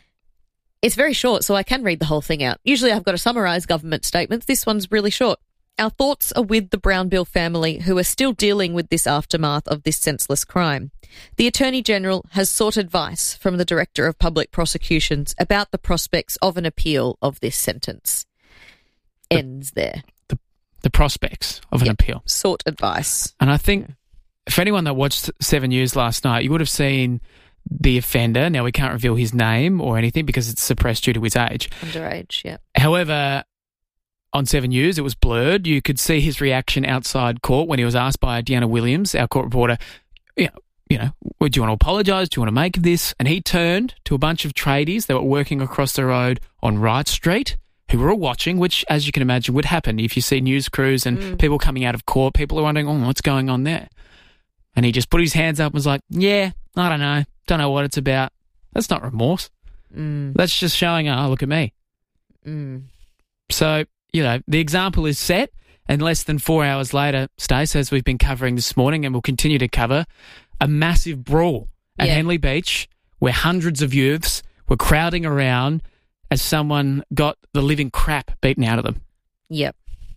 Speaker 13: It's very short, so I can read the whole thing out. Usually I've got to summarise government statements. This one's really short. Our thoughts are with the Brownbill family who are still dealing with this aftermath of this senseless crime. The Attorney-General has sought advice from the Director of Public Prosecutions about the prospects of an appeal of this sentence. The, Ends there.
Speaker 11: The, the prospects of an
Speaker 13: yep.
Speaker 11: appeal.
Speaker 13: Sought advice.
Speaker 11: And I think for anyone that watched Seven News last night, you would have seen the offender. Now, we can't reveal his name or anything because it's suppressed due to his age.
Speaker 13: Underage, yeah.
Speaker 11: However, on Seven News, it was blurred. You could see his reaction outside court when he was asked by Deanna Williams, our court reporter, you know, you know, do you want to apologise? Do you want to make of this? And he turned to a bunch of tradies that were working across the road on Wright Street who were all watching, which, as you can imagine, would happen if you see news crews and mm. people coming out of court. People are wondering, oh, what's going on there? And he just put his hands up and was like, yeah, I don't know. Don't know what it's about. That's not remorse.
Speaker 13: Mm.
Speaker 11: That's just showing, oh, look at me.
Speaker 13: Mm.
Speaker 11: So, you know, the example is set, and less than four hours later, Stace, as we've been covering this morning and will continue to cover, a massive brawl at
Speaker 13: yeah.
Speaker 11: Henley Beach where hundreds of youths were crowding around as someone got the living crap beaten out of them.
Speaker 13: Yep.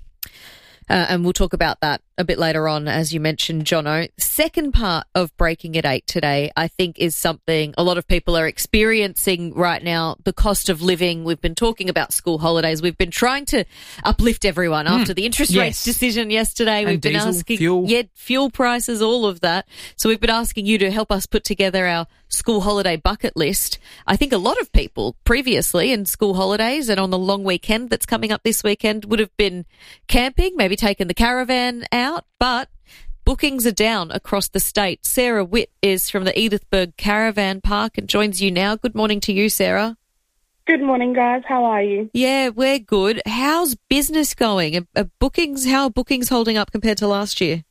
Speaker 13: Uh, and we'll talk about that a bit later on, as you mentioned, Jono. Second part of Breaking at eight today, I think, is something a lot of people are experiencing right now, the cost of living. We've been talking about school holidays. We've been trying to uplift everyone mm. after the interest
Speaker 11: yes.
Speaker 13: rates decision yesterday.
Speaker 11: And
Speaker 13: we've
Speaker 11: diesel,
Speaker 13: been asking,
Speaker 11: fuel.
Speaker 13: Yeah, fuel prices, all of that. So we've been asking you to help us put together our school holiday bucket list. I think a lot of people previously in school holidays and on the long weekend that's coming up this weekend would have been camping, maybe taken the caravan out, but bookings are down across the state. Sarah Witt is from the Edithburgh Caravan Park and joins you now. Good morning to you, Sarah.
Speaker 8: Good morning, guys. How are you?
Speaker 13: Yeah, we're good. How's business going? Are, are bookings, how are bookings holding up compared to last year?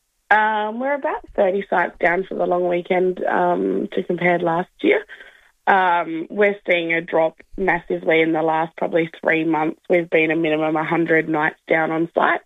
Speaker 8: Um, we're about thirty sites down for the long weekend um, to compare last year. Um, we're seeing a drop massively in the last probably three months. We've been a minimum one hundred nights down on sites.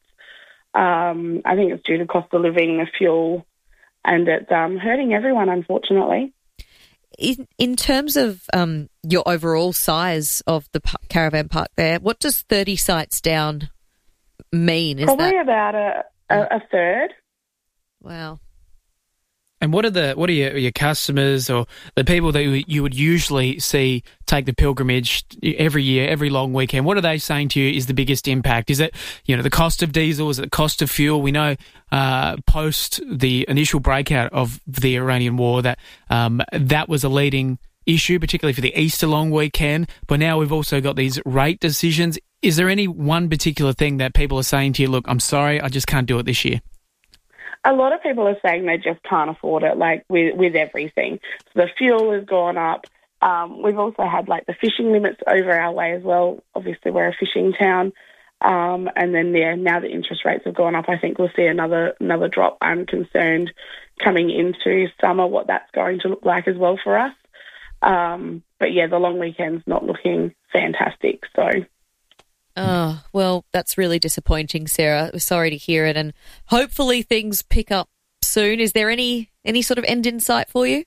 Speaker 8: Um, I think it's due to cost of living, the fuel, and it's um, hurting everyone, unfortunately.
Speaker 13: In, in terms of um, your overall size of the p- caravan park there, what does thirty sites down mean? Is
Speaker 8: Probably
Speaker 13: that...
Speaker 8: about a, a, a third.
Speaker 13: Wow.
Speaker 11: And what are the what are your, your customers or the people that you, you would usually see take the pilgrimage every year, every long weekend? What are they saying to you is the biggest impact? Is it, you know, the cost of diesel? Is it the cost of fuel? We know uh, post the initial breakout of the Iranian war that um, that was a leading issue, particularly for the Easter long weekend. But now we've also got these rate decisions. Is there any one particular thing that people are saying to you, look, I'm sorry, I just can't do it this year?
Speaker 8: A lot of people are saying they just can't afford it, like with, with everything. So the fuel has gone up. Um, we've also had like the fishing limits over our way as well. Obviously, we're a fishing town. Um, and then yeah, now that interest rates have gone up, I think we'll see another another drop. I'm concerned coming into summer what that's going to look like as well for us. Um, but yeah, the long weekend's not looking fantastic. So.
Speaker 13: Oh, well, that's really disappointing, Sarah. We're sorry to hear it, and hopefully things pick up soon. Is there any, any sort of end in sight for you?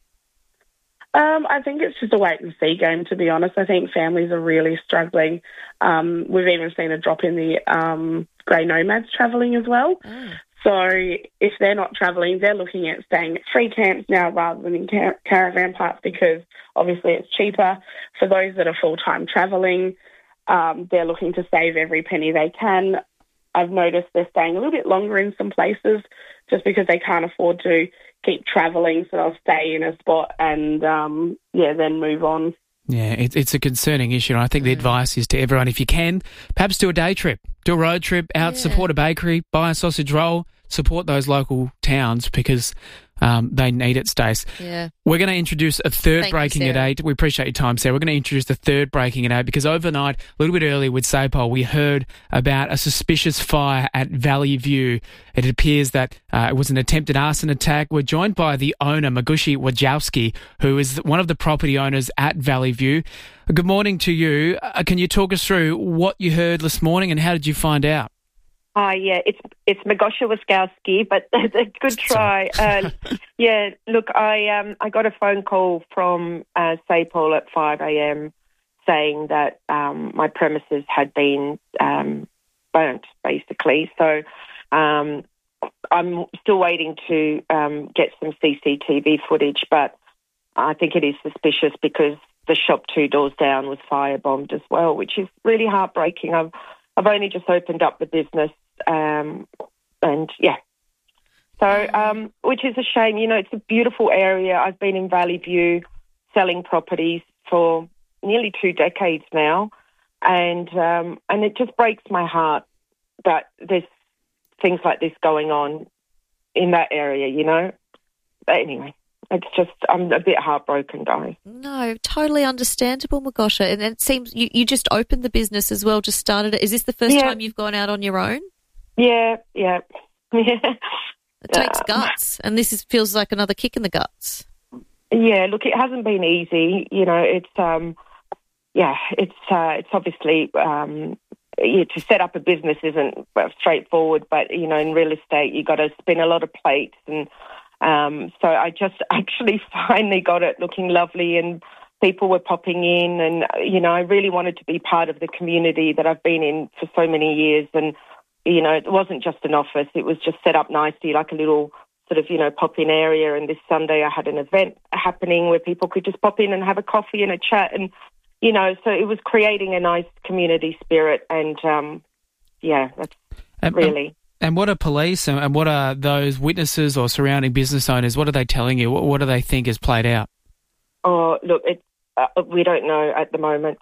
Speaker 8: Um, I think it's just a wait-and-see game, to be honest. I think families are really struggling. Um, we've even seen a drop in the um, grey nomads travelling as well. Oh. So if they're not travelling, they're looking at staying at free camps now rather than in car- caravan parks because obviously it's cheaper. For those that are full-time travelling, Um, they're looking to save every penny they can. I've noticed they're staying a little bit longer in some places just because they can't afford to keep travelling, so they'll stay in a spot and, um, yeah, then move on.
Speaker 11: Yeah, it, it's a concerning issue, and I think the advice is to everyone, if you can, perhaps do a day trip, do a road trip out, yeah. Support a bakery, buy a sausage roll, support those local towns because um, they need it, Stace.
Speaker 13: Yeah.
Speaker 11: We're going to introduce a third
Speaker 13: Thank
Speaker 11: breaking
Speaker 13: you,
Speaker 11: at eight. We appreciate your time, Sarah. We're going to introduce the third breaking at eight because overnight, a little bit earlier with SAPOL, we heard about a suspicious fire at Valley View. It appears that uh, it was an attempted arson attack. We're joined by the owner, Magushi Wojcicki, who is one of the property owners at Valley View. Good morning to you. Uh, can you talk us through what you heard this morning and how did you find out?
Speaker 9: Hi, uh, yeah, it's it's Magosha Waskowski, but good try. Uh, yeah, look, I um I got a phone call from uh, SAPOL at five a.m. saying that um, my premises had been um, burnt, basically. So um, I'm still waiting to um, get some C C T V footage, but I think it is suspicious because the shop two doors down was firebombed as well, which is really heartbreaking. I've I've only just opened up the business. Um, and yeah, so, um, which is a shame, you know, it's a beautiful area. I've been in Valley View selling properties for nearly two decades now. And, um, and it just breaks my heart that there's things like this going on in that area, you know, but anyway. It's just, I'm a bit heartbroken, guys.
Speaker 13: No, totally understandable, Magosha. And it seems you, you just opened the business as well, just started it. Is this the first yeah. time you've gone out on your own?
Speaker 9: Yeah, yeah, yeah.
Speaker 13: It takes uh, guts, and this is, feels like another kick in the guts.
Speaker 9: Yeah, look, it hasn't been easy. You know, it's, um, yeah, it's, uh, it's obviously, um, yeah, to set up a business isn't well, straightforward, but, you know, in real estate, you got to spin a lot of plates and, Um, so I just actually finally got it looking lovely and people were popping in and, you know, I really wanted to be part of the community that I've been in for so many years. And, you know, it wasn't just an office. It was just set up nicely like a little sort of, you know, pop-in area. And this Sunday I had an event happening where people could just pop in and have a coffee and a chat. And, you know, so it was creating a nice community spirit. And, um, yeah, that's um, really... Um-
Speaker 11: And what are police and what are those witnesses or surrounding business owners, what are they telling you? What, what do they think has played out?
Speaker 9: Oh, look, it, uh, we don't know at the moment.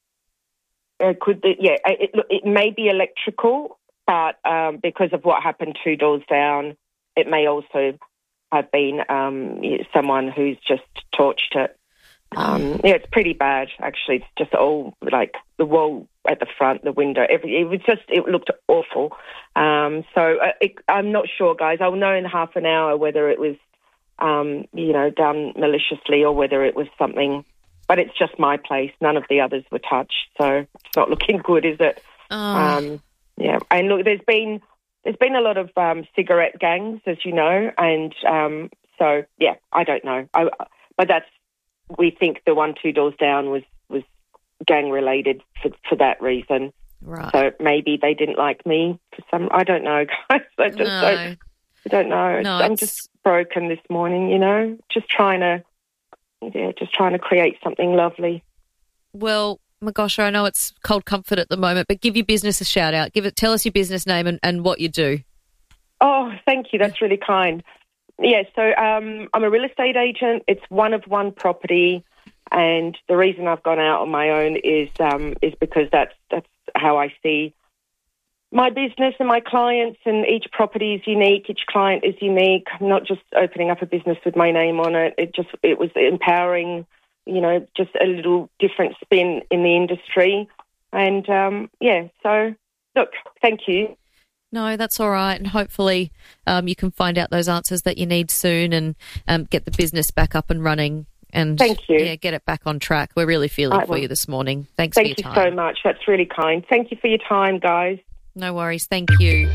Speaker 9: It could be, yeah, it, it may be electrical, but um, because of what happened two doors down, it may also have been um, someone who's just torched it. Um, yeah, it's pretty bad, actually. It's just all, like, the wall at the front, the window, every, it was just, it looked awful. Um, so uh, it, I'm not sure, guys. I'll know in half an hour whether it was, um, you know, done maliciously or whether it was something, but it's just my place. None of the others were touched, so it's not looking good, is it?
Speaker 13: Oh.
Speaker 9: Um, yeah, and look, there's been, there's been a lot of um, cigarette gangs, as you know, and um, so, yeah, I don't know. I, but that's, we think the one two doors down was, was gang related for, for that reason.
Speaker 13: Right.
Speaker 9: So maybe they didn't like me for some, I don't know, guys. I just
Speaker 13: no.
Speaker 9: don't, I don't know.
Speaker 13: No,
Speaker 9: I'm
Speaker 13: it's,
Speaker 9: just broken this morning, you know, just trying to, yeah, just trying to create something lovely.
Speaker 13: Well, Magosha, I know it's cold comfort at the moment, but give your business a shout out. Give it. Tell us your business name and, and what you do.
Speaker 9: Oh, thank you. That's really kind. Yeah, so um, I'm a real estate agent. It's one of one property, and the reason I've gone out on my own is um, is because that's that's how I see my business and my clients, and each property is unique. Each client is unique. I'm not just opening up a business with my name on it. It just it was empowering, you know, just a little different spin in the industry. And, um, yeah, so, look, thank you.
Speaker 13: No, that's all right. And hopefully um, you can find out those answers that you need soon and um, get the business back up and running. And
Speaker 9: thank you.
Speaker 13: Yeah, get it back on track. We're really feeling
Speaker 9: right,
Speaker 13: for
Speaker 9: well,
Speaker 13: you this morning. Thanks
Speaker 9: thank
Speaker 13: for your
Speaker 9: you
Speaker 13: time.
Speaker 9: so much. That's really kind. Thank you for your time, guys.
Speaker 13: No worries. Thank you.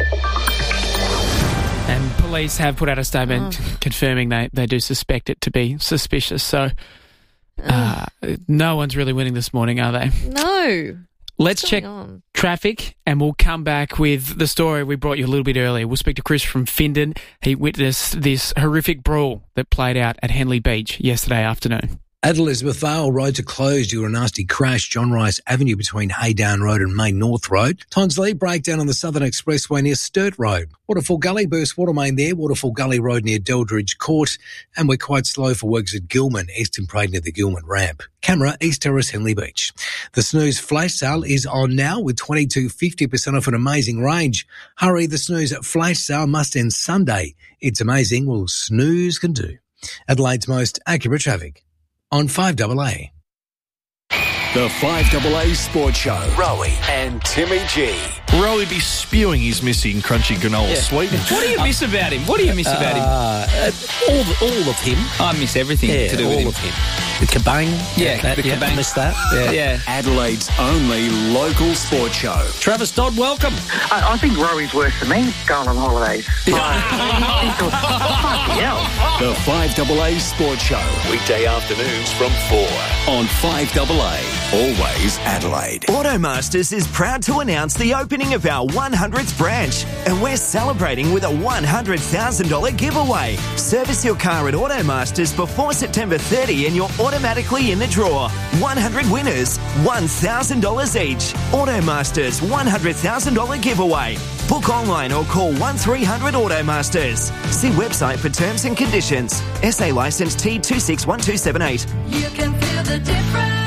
Speaker 11: And police have put out a statement oh. confirming they, they do suspect it to be suspicious. So uh, no one's really winning this morning, are they?
Speaker 13: No.
Speaker 11: Let's check on? traffic, and we'll come back with the story we brought you a little bit earlier. We'll speak to Chris from Findon. He witnessed this horrific brawl that played out at Henley Beach yesterday afternoon.
Speaker 7: At Elizabeth Vale, roads are closed due to a nasty crash. John Rice Avenue between Haydown Road and Main North Road. Tonsley breakdown on the Southern Expressway near Sturt Road. Waterfall Gully burst water main there. Waterfall Gully Road near Deldridge Court. And we're quite slow for works at Gilman, Eastern Parade near the Gilman Ramp. Camera, East Terrace, Henley Beach. The Snooze flash sale is on now with twenty-two fifty percent off an amazing range. Hurry, the Snooze flash sale must end Sunday. It's amazing. Well, Snooze can do. Adelaide's most accurate traffic. On five A A.
Speaker 10: The five A A Sports Show. Rowie and Timmy G.
Speaker 14: Rowie be spewing his missing crunchy granola
Speaker 15: yeah.
Speaker 14: sweetness.
Speaker 15: What do you miss about him? What do you miss about him?
Speaker 14: Uh, all, the, all of him.
Speaker 15: I miss everything
Speaker 14: yeah,
Speaker 15: to do with
Speaker 14: all
Speaker 15: him. of him.
Speaker 14: The kabang.
Speaker 15: Yeah,
Speaker 14: that,
Speaker 15: the
Speaker 14: yeah,
Speaker 15: kabang.
Speaker 14: Miss that.
Speaker 15: Yeah. yeah.
Speaker 10: Adelaide's only local sports show.
Speaker 14: Travis Dodd, welcome.
Speaker 16: I, I think Rowie's worse than me going on holidays.
Speaker 10: The five A A Sports Show. Weekday afternoons from four on five A A. Always Adelaide.
Speaker 17: Automasters is proud to announce the opening of our one hundredth branch, and we're celebrating with a one hundred thousand dollars giveaway. Service your car at Automasters before September thirtieth and you're automatically in the draw. one hundred winners, one thousand dollars each. Automasters one hundred thousand dollars giveaway. Book online or call one three hundred Automasters. See website for terms and conditions. S A licence T two six one two seven eight.
Speaker 19: You can feel the difference.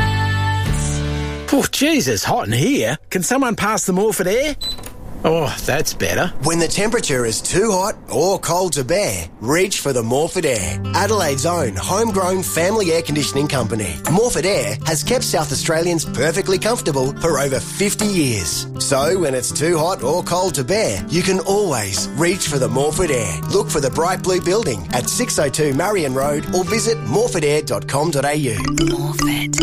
Speaker 20: Oh, geez, it's hot in here. Can someone pass the Morford air? Oh, that's better.
Speaker 21: When the temperature is too hot or cold to bear, reach for the Morford Air, Adelaide's own homegrown family air conditioning company. Morford Air has kept South Australians perfectly comfortable for over fifty years. So when it's too hot or cold to bear, you can always reach for the Morford Air. Look for the bright blue building at six oh two Marion Road or visit morford air dot com dot a u.
Speaker 19: Morford.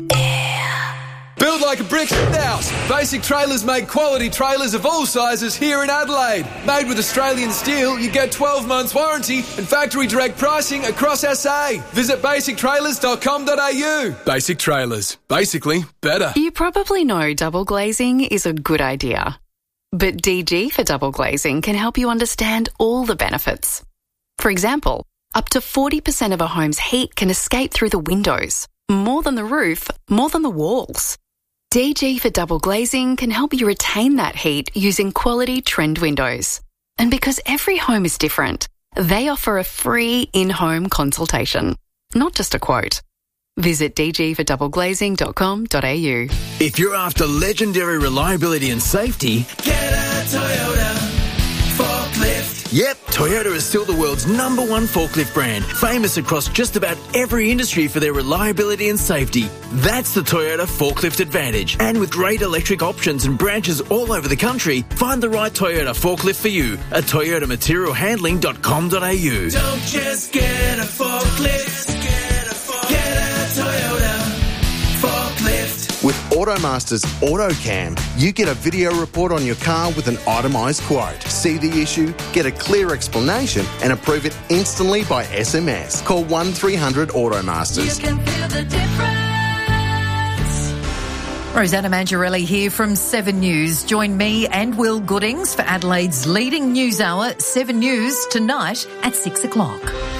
Speaker 22: Build like a brick house. Basic Trailers make quality trailers of all sizes here in Adelaide. Made with Australian steel, you get twelve months warranty and factory direct pricing across S A. Visit basic trailers dot com dot a u. Basic Trailers. Basically better.
Speaker 26: You probably know double glazing is a good idea. But D G for double glazing can help you understand all the benefits. For example, up to forty percent of a home's heat can escape through the windows. More than the roof, more than the walls. D G for double glazing can help you retain that heat using quality trend windows. And because every home is different, they offer a free in-home consultation, not just a quote. Visit d g for double glazing dot com dot a u.
Speaker 20: If you're after legendary reliability and safety,
Speaker 19: get a Toyota forklift.
Speaker 20: Yep, Toyota is still the world's number one forklift brand, famous across just about every industry for their reliability and safety. That's the Toyota Forklift Advantage. And with great electric options and branches all over the country, find the right Toyota forklift for you at toyota material handling dot com dot a u.
Speaker 19: Don't just get a forklift, get a, forklift. Get a Toyota forklift.
Speaker 29: With Automasters AutoCam, you get a video report on your car with an itemised quote. See the issue, get a clear explanation and approve it instantly by S M S. Call one three hundred Automasters.
Speaker 19: You can feel the difference.
Speaker 1: Rosanna Mangiarelli here from Seven News. Join me and Will Goodings for Adelaide's leading news hour, Seven News, tonight at six o'clock.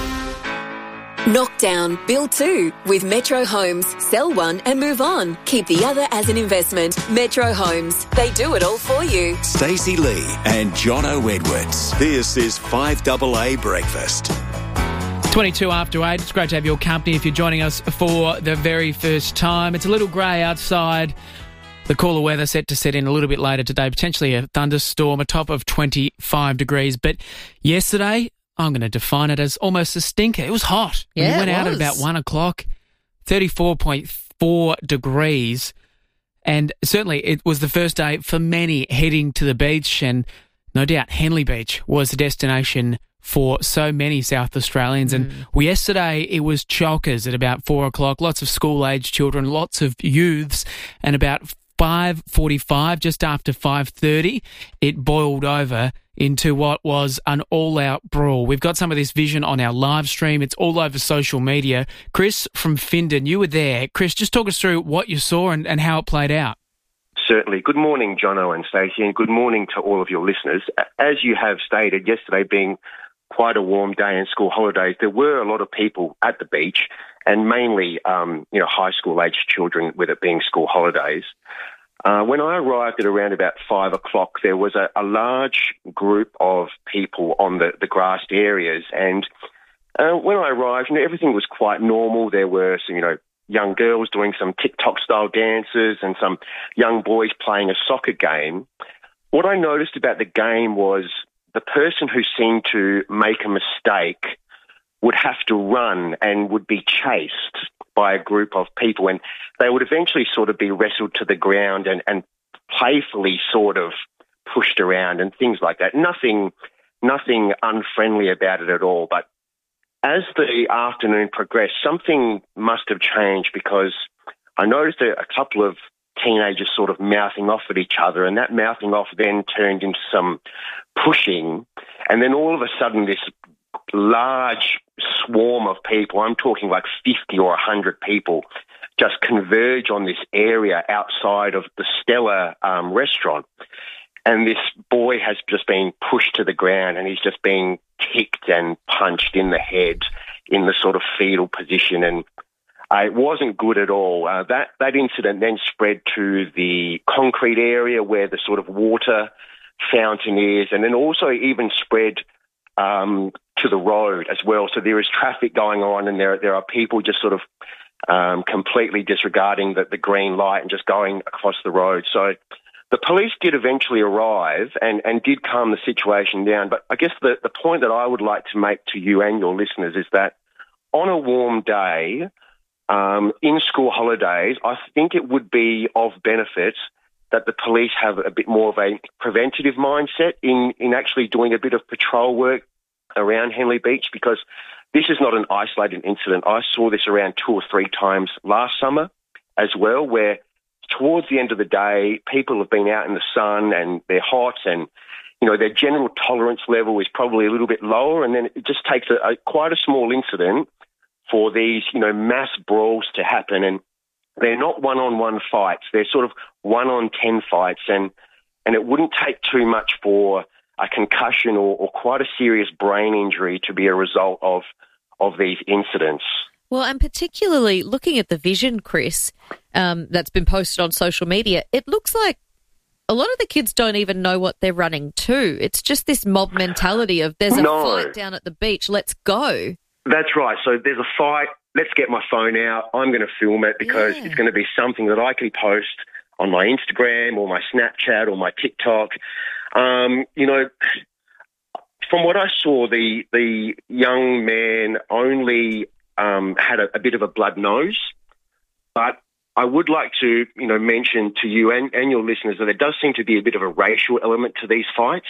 Speaker 4: Knock down, build two with Metro Homes. Sell one and move on. Keep the other as an investment. Metro Homes. They do it all for you.
Speaker 10: Stacey Lee and Jono Edwards. This is five double A Breakfast.
Speaker 11: twenty-two after eight. It's great to have your company if you're joining us for the very first time. It's a little grey outside. The cooler weather set to set in a little bit later today, potentially a thunderstorm, a top of twenty-five degrees. But yesterday, I'm going to define it as almost a stinker. It was hot.
Speaker 13: Yeah,
Speaker 11: we went
Speaker 13: it
Speaker 11: out
Speaker 13: was.
Speaker 11: at about one o'clock, thirty-four point four degrees. And certainly it was the first day for many heading to the beach. And no doubt Henley Beach was the destination for so many South Australians. And
Speaker 13: Mm.
Speaker 11: well, yesterday it was chockers at about four o'clock, lots of school-aged children, lots of youths, and about five forty-five, just after five thirty, it boiled over into what was an all-out brawl. We've got some of this vision on our live stream. It's all over social media. Chris from Findon, you were there. Chris, just talk us through what you saw and, and how it played out.
Speaker 3: Certainly. Good morning, Jono and Stacey, and good morning to all of your listeners. As you have stated, yesterday being quite a warm day and school holidays, there were a lot of people at the beach, and mainly, um, you know, high school-aged children, with it being school holidays. Uh, when I arrived at around about five o'clock, there was a, a large group of people on the, the grassed areas, and uh, when I arrived, you know, everything was quite normal. There were some, you know, young girls doing some TikTok-style dances and some young boys playing a soccer game. What I noticed about the game was the person who seemed to make a mistake would have to run and would be chased by a group of people, and they would eventually sort of be wrestled to the ground and, and playfully sort of pushed around and things like that. Nothing, nothing unfriendly about it at all. But as the afternoon progressed, something must have changed, because I noticed a, a couple of teenagers sort of mouthing off at each other, and that mouthing off then turned into some pushing, and then all of a sudden this large swarm of people, I'm talking like fifty or one hundred people, just converge on this area outside of the Stella um, restaurant. And this boy has just been pushed to the ground, and he's just being kicked and punched in the head in the sort of fetal position. And uh, it wasn't good at all. Uh, that, that incident then spread to the concrete area where the sort of water fountain is, and then also even spread um, to the road as well. So there is traffic going on, and there, there are people just sort of um, completely disregarding the, the green light and just going across the road. So the police did eventually arrive and, and did calm the situation down. But I guess the, the point that I would like to make to you and your listeners is that on a warm day, um, in school holidays, I think it would be of benefit that the police have a bit more of a preventative mindset in, in actually doing a bit of patrol work around Henley Beach, because this is not an isolated incident. I saw this around two or three times last summer as well, where towards the end of the day, people have been out in the sun and they're hot, and you know their general tolerance level is probably a little bit lower, and then it just takes a, a quite a small incident for these you know mass brawls to happen. And they're not one-on-one fights; they're sort of one-on-ten fights, and and it wouldn't take too much for a concussion or, or quite a serious brain injury to be a result of of these incidents.
Speaker 13: Well, and particularly looking at the vision, Chris, um, that's been posted on social media, it looks like a lot of the kids don't even know what they're running to. It's just this mob mentality of there's a
Speaker 3: No.
Speaker 13: fight down at the beach, let's go.
Speaker 3: That's right. So there's a fight. Let's get my phone out. I'm going to film it because it's going to be something that I can post on my Instagram or my Snapchat or my TikTok. Um, you know, from what I saw, the the young man only um, had a, a bit of a blood nose, but I would like to, you know, mention to you and, and your listeners that there does seem to be a bit of a racial element to these fights,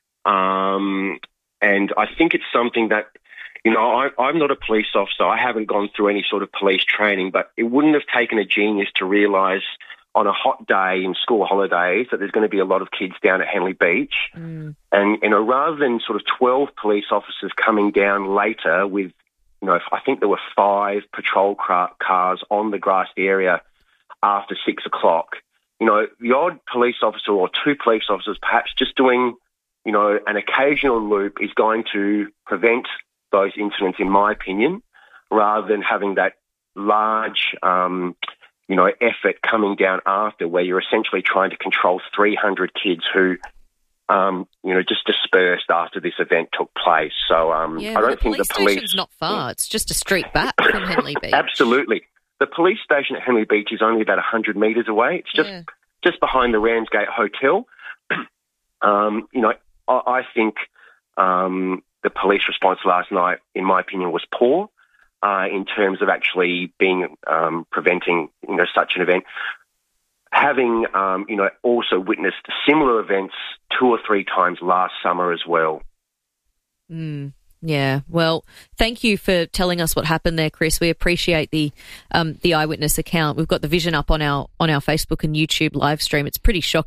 Speaker 3: um, and I think it's something that, you know, I, I'm not a police officer. I haven't gone through any sort of police training, but it wouldn't have taken a genius to realise on a hot day in school holidays that there's going to be a lot of kids down at Henley Beach.
Speaker 13: Mm.
Speaker 3: And, you know, rather than sort of twelve police officers coming down later with, you know, I think there were five patrol car- cars on the grassed area after six o'clock, you know, the odd police officer or two police officers perhaps just doing, you know, an occasional loop is going to prevent those incidents, in my opinion, rather than having that large, um, you know, effort coming down after, where you're essentially trying to control three hundred kids who, um, you know, just dispersed after this event took place. So um,
Speaker 13: Yeah,
Speaker 3: I
Speaker 13: well,
Speaker 3: don't
Speaker 13: the
Speaker 3: think
Speaker 13: police
Speaker 3: the police...
Speaker 13: station's not far. It's just a street back from Henley Beach.
Speaker 3: Absolutely. The police station at Henley Beach is only about one hundred metres away. It's just
Speaker 13: Yeah.
Speaker 3: just behind the Ramsgate Hotel. um, you know, I, I think um, the police response last night, in my opinion, was poor. Uh, in terms of actually being um, preventing, you know, such an event. Having, um, you know, also witnessed similar events two or three times last summer as well.
Speaker 13: Mm, yeah. Well, thank you for telling us what happened there, Chris. We appreciate the um, the eyewitness account. We've got the vision up on our on our Facebook and YouTube live stream. It's pretty shocking.